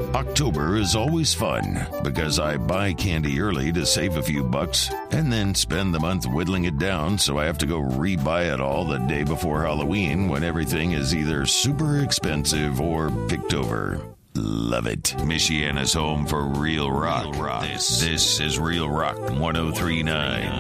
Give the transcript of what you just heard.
October is always fun because I buy candy early to save a few bucks and then spend the month whittling it down so I have to go re-buy it all the day before Halloween when everything is either super expensive or picked over. Love it. Michiana's home for real rock. This is Real Rock 1039.